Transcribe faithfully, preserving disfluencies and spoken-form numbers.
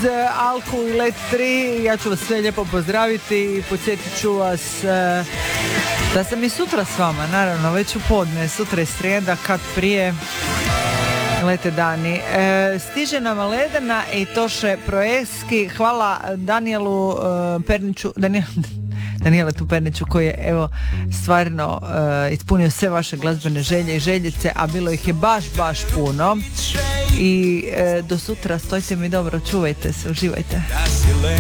Alku i Let tri. Ja ću vas sve lijepo pozdraviti i podsjetit ću vas uh, da sam i sutra s vama, naravno, već u podne. Sutra je srijeda, kad prije lete dani. E, stiže nam Ledena i Toše Proeski. Hvala Danielu uh, Perniću, Daniel, Danieletu Perniću koji je evo stvarno uh, ispunio sve vaše glazbene želje i željice, a bilo ih je baš, baš puno. I uh, do sutra stojte mi dobro, čuvajte se, uživajte.